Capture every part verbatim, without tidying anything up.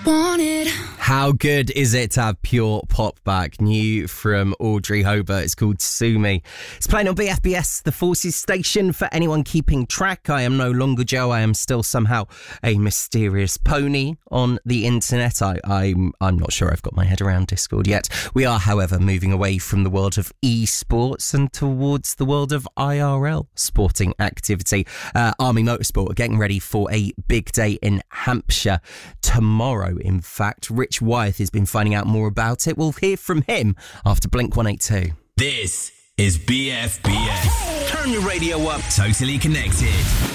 wanted. How good is it to have pure pop back? New from Audrey Hobart. It's called Sue Me. It's playing on B F B S, the Forces station. For anyone keeping track, I am no longer Joe. I am still somehow a mysterious pony on the internet. I, I'm, I'm not sure I've got my head around Discord yet. We are, however, moving away from the world of esports and towards the world of I R L sporting activity. Uh, Army Motorsport are getting ready for a big day in Hampshire tomorrow. In fact, Rich Wyeth has been finding out more about it. We'll hear from him after Blink one eighty-two. This is B F B S. Turn your radio up. Totally connected.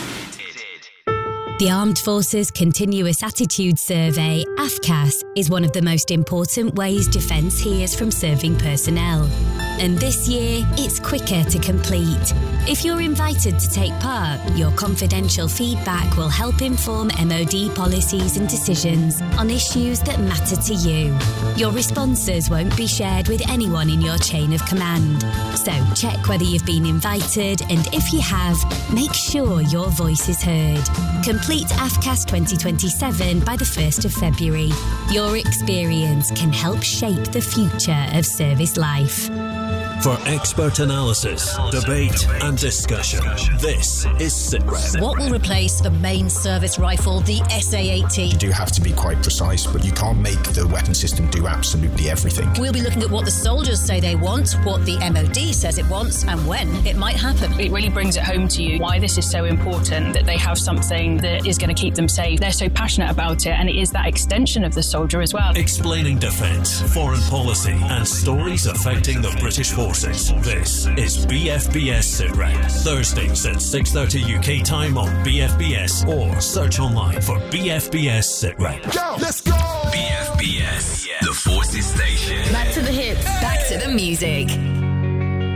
The Armed Forces Continuous Attitude Survey, A F C A S, is one of the most important ways Defence hears from serving personnel. And this year, it's quicker to complete. If you're invited to take part, your confidential feedback will help inform M O D policies and decisions on issues that matter to you. Your responses won't be shared with anyone in your chain of command. So check whether you've been invited, and if you have, make sure your voice is heard. Complete A F C A S twenty twenty-seven by the first of February. Your experience can help shape the future of service life. For expert analysis, debate and discussion, this is SITREP. What will replace the main service rifle, the S A eighty? You do have to be quite precise, but you can't make the weapon system do absolutely everything. We'll be looking at what the soldiers say they want, what the M O D says it wants, and when it might happen. It really brings it home to you why this is so important, that they have something that is going to keep them safe. They're so passionate about it, and it is that extension of the soldier as well. Explaining defence, foreign policy, and stories affecting the British forces. This is B F B S SITREP. Thursdays at six thirty U K time on B F B S, or search online for B F B S SITREP. Go, let's go! B F B S, the Forces station. Back to the hits. Back to the music.